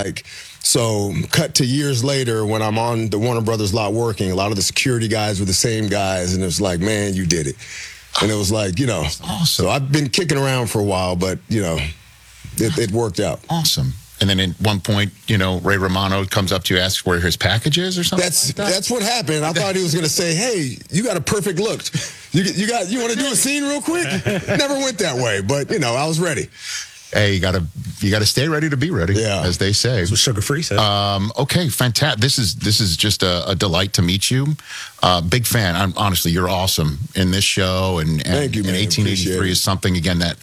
like, so cut to years later when I'm on the Warner Brothers lot working, a lot of the security guys were the same guys, and it was like, man, you did it. And it was like, awesome. So I've been kicking around for a while, but, it worked out. Awesome. And then at one point, Ray Romano comes up to you, asks where his package is or something like that? That's what happened. I thought he was going to say, hey, you got a perfect look. You want to do a scene real quick? Never went that way, but, I was ready. Hey, you gotta stay ready to be ready, as they say. That's what Sugar Free said. Okay, fantastic. This is just a delight to meet you. Big fan. Honestly, you're awesome in this show, and thank you, man. 1883 is something again that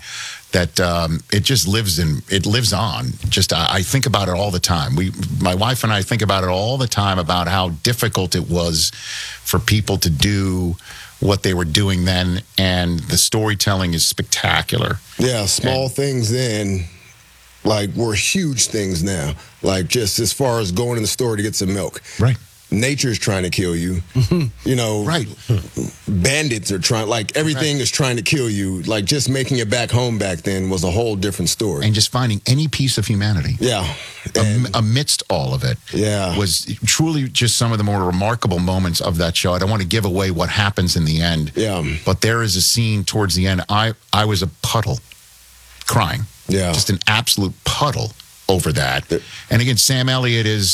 it just lives on. Just I think about it all the time. My wife and I think about it all the time about how difficult it was for people to do what they were doing then, and the storytelling is spectacular. Yeah, small things then, like, were huge things now. Like, just as far as going in the store to get some milk. Right. Nature's trying to kill you. Right. Bandits are trying, like, everything is trying to kill you. Like, just making it back home back then was a whole different story. And just finding any piece of humanity. Yeah. Amidst all of it. Yeah. Was truly just some of the more remarkable moments of that show. I don't want to give away what happens in the end. Yeah. But there is a scene towards the end. I was a puddle crying. Yeah. Just an absolute puddle over that. And again, Sam Elliott is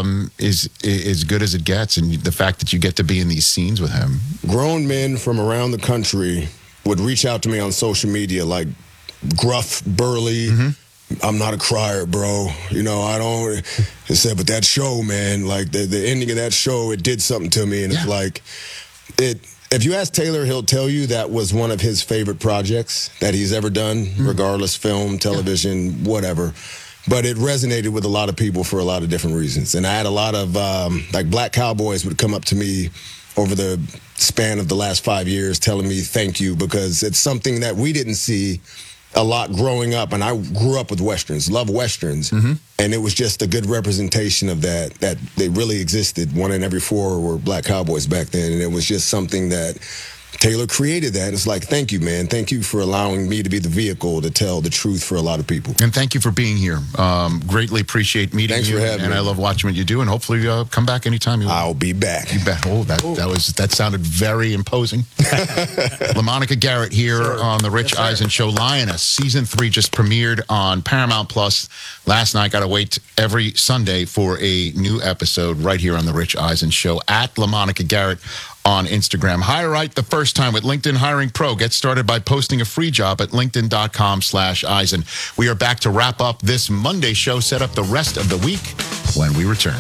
good as it gets, and the fact that you get to be in these scenes with him. Grown men from around the country would reach out to me on social media, like gruff, burly. I'm not a crier, bro. I don't. He said, but that show, man, like the ending of that show, it did something to me, and it's like it. If you ask Taylor, he'll tell you that was one of his favorite projects that he's ever done, regardless, film, television, whatever. But it resonated with a lot of people for a lot of different reasons. And I had a lot of, like, black cowboys would come up to me over the span of the last 5 years telling me thank you, because it's something that we didn't see a lot growing up. And I grew up with Westerns, love Westerns. And it was just a good representation of that they really existed. 1 in every 4 were black cowboys back then. And it was just something that Taylor created that. It's like, thank you, man. Thank you for allowing me to be the vehicle to tell the truth for a lot of people. And thank you for being here. Greatly appreciate meeting you. Thanks for having me. I love watching what you do, and hopefully come back anytime you want. I'll be back. You bet. Oh, that sounded very imposing. LaMonica Garrett here on the Rich Eisen Show. Lioness season 3 just premiered on Paramount Plus last night. Got to wait every Sunday for a new episode right here on the Rich Eisen Show at LaMonica Garrett on Instagram. Hire right the first time with LinkedIn Hiring Pro. Get started by posting a free job at linkedin.com/Eisen. We are back to wrap up this Monday show, set up the rest of the week when we return.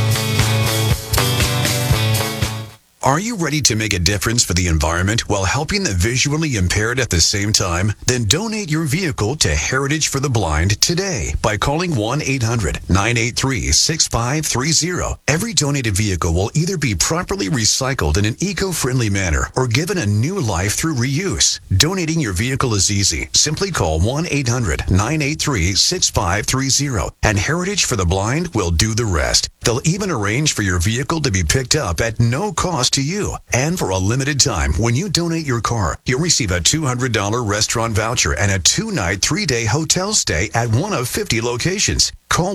Are you ready to make a difference for the environment while helping the visually impaired at the same time? Then donate your vehicle to Heritage for the Blind today by calling 1-800-983-6530. Every donated vehicle will either be properly recycled in an eco-friendly manner or given a new life through reuse. Donating your vehicle is easy. Simply call 1-800-983-6530 and Heritage for the Blind will do the rest. They'll even arrange for your vehicle to be picked up at no cost to you. And for a limited time, when you donate your car, you'll receive a $200 restaurant voucher and a 2-night, 3-day hotel stay at one of 50 locations. Call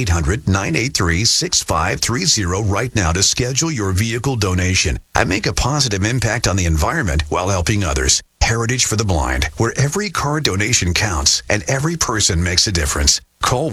1-800-983-6530 right now to schedule your vehicle donation and make a positive impact on the environment while helping others. Heritage for the Blind, where every car donation counts and every person makes a difference. Call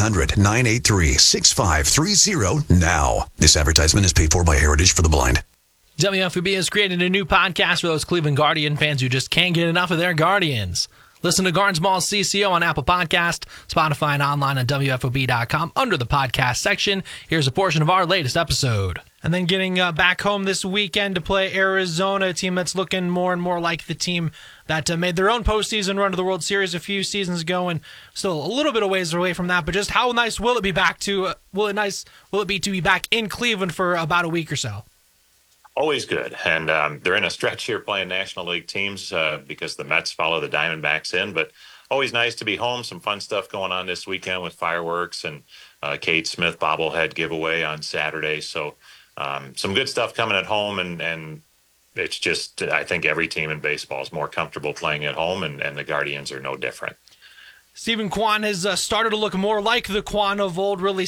1-800-983-6530 now. This advertisement is paid for by Heritage for the Blind. WFUB has created a new podcast for those Cleveland Guardian fans who just can't get enough of their Guardians. Listen to Gardens Mall CCO on Apple Podcast, Spotify, and online on WFOB.com under the podcast section. Here's a portion of our latest episode. And then getting back home this weekend to play Arizona, a team that's looking more and more like the team that made their own postseason run to the World Series a few seasons ago, and still a little bit of ways away from that. But just how nice will it be back to? Will it be to be back in Cleveland for about a week or so? Always good. And they're in a stretch here playing National League teams because the Mets follow the Diamondbacks in. But always nice to be home. Some fun stuff going on this weekend with fireworks and Kate Smith bobblehead giveaway on Saturday. So some good stuff coming at home. And it's just, I think every team in baseball is more comfortable playing at home, and the Guardians are no different. Steven Kwan has started to look more like the Kwan of old, really